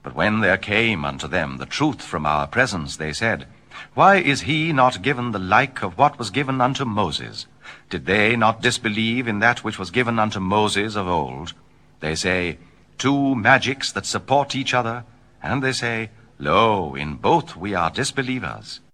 But when there came unto them the truth from our presence, they said, Why is he not given the like of what was given unto Moses? Did they not disbelieve in that which was given unto Moses of old? They say, 2 magics that support each other. And they say, Lo, in both we are disbelievers.